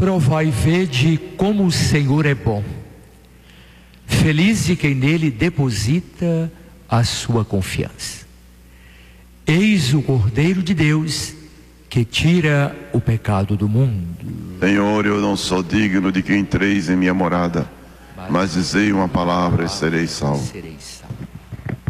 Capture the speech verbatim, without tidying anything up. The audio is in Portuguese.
Provai e vede como o Senhor é bom. Feliz de quem nele deposita a sua confiança. Eis o Cordeiro de Deus que tira o pecado do mundo. Senhor, eu não sou digno de que entreis em minha morada, mas dizei uma palavra e serei salvo.